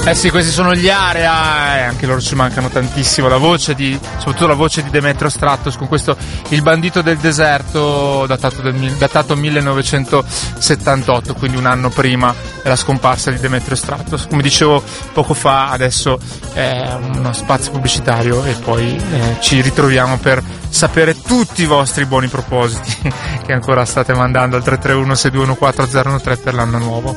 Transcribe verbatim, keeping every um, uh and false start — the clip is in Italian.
Eh sì, questi sono gli Area, e anche loro ci mancano tantissimo. La voce di, soprattutto la voce di Demetrio Stratos con questo Il bandito del deserto, datato, del, datato millenovecentosettantotto, quindi un anno prima della scomparsa di Demetrio Stratos. Come dicevo poco fa, adesso è uno spazio pubblicitario e poi eh, ci ritroviamo per sapere tutti i vostri buoni propositi che ancora state mandando al tre tre uno sei due uno quattro zero uno tre per l'anno nuovo.